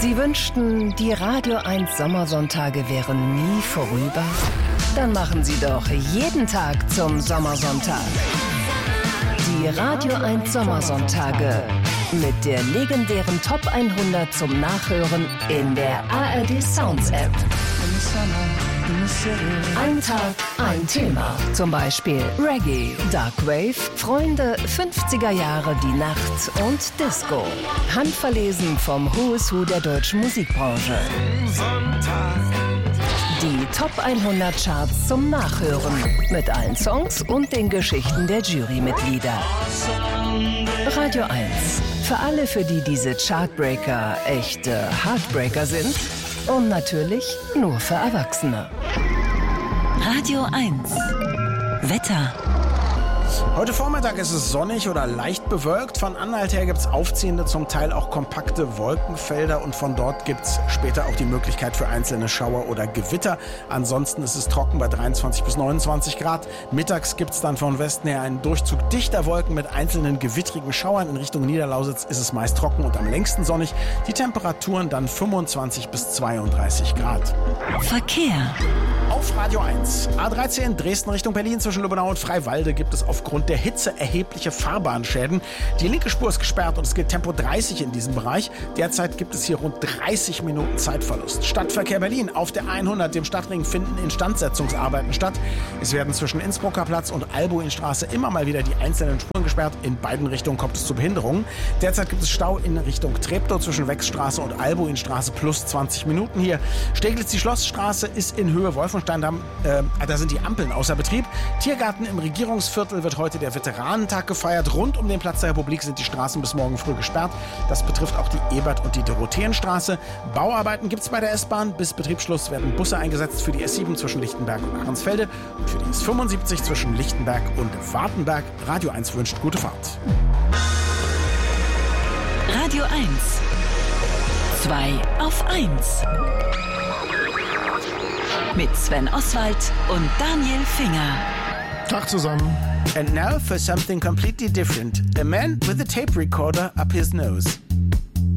Sie wünschten, die Radio 1 Sommersonntage wären nie vorüber? Dann machen Sie doch jeden Tag zum Sommersonntag. Die Radio 1 Sommersonntage mit der legendären Top 100 zum Nachhören in der ARD Sounds App. Ein Tag, ein Thema. Zum Beispiel Reggae, Darkwave, Freunde, 50er Jahre, die Nacht und Disco. Handverlesen vom Who's Who der deutschen Musikbranche. Die Top 100 Charts zum Nachhören. Mit allen Songs und den Geschichten der Jurymitglieder. Radio 1. Für alle, für die diese Chartbreaker echte Heartbreaker sind. Und natürlich nur für Erwachsene. Radio 1. Wetter. Heute Vormittag ist es sonnig oder leicht bewölkt. Von Anhalt her gibt es aufziehende, zum Teil auch kompakte Wolkenfelder. Und von dort gibt es später auch die Möglichkeit für einzelne Schauer oder Gewitter. Ansonsten ist es trocken bei 23 bis 29 Grad. Mittags gibt es dann von Westen her einen Durchzug dichter Wolken mit einzelnen gewittrigen Schauern. In Richtung Niederlausitz ist es meist trocken und am längsten sonnig. Die Temperaturen dann 25 bis 32 Grad. Verkehr. Auf Radio 1. A13 Dresden Richtung Berlin zwischen Lübbenau und Freiwalde gibt es aufgrund der Hitze erhebliche Fahrbahnschäden. Die linke Spur ist gesperrt und es gilt Tempo 30 in diesem Bereich. Derzeit gibt es hier rund 30 Minuten Zeitverlust. Stadtverkehr Berlin. Auf der 100, dem Stadtring, finden Instandsetzungsarbeiten statt. Es werden zwischen Innsbrucker Platz und Albuinstraße immer mal wieder die einzelnen Spuren gesperrt. In beiden Richtungen kommt es zu Behinderungen. Derzeit gibt es Stau in Richtung Treptow zwischen Wechsstraße und Albuinstraße plus 20 Minuten hier. Steglitz, die Schlossstraße ist in Höhe Wolfenstein. Da sind die Ampeln außer Betrieb. Tiergarten im Regierungsviertel wird heute der Veteranentag gefeiert. Rund um den Platz der Republik sind die Straßen bis morgen früh gesperrt. Das betrifft auch die Ebert- und die Dorotheenstraße. Bauarbeiten gibt es bei der S-Bahn. Bis Betriebsschluss werden Busse eingesetzt für die S7 zwischen Lichtenberg und Ahrensfelde und für die S75 zwischen Lichtenberg und Wartenberg. Radio 1 wünscht gute Fahrt. Radio 1. 2 auf 1. Mit Sven Oswald und Daniel Finger. Tag zusammen. And now for something completely different. A man with a tape recorder up his nose.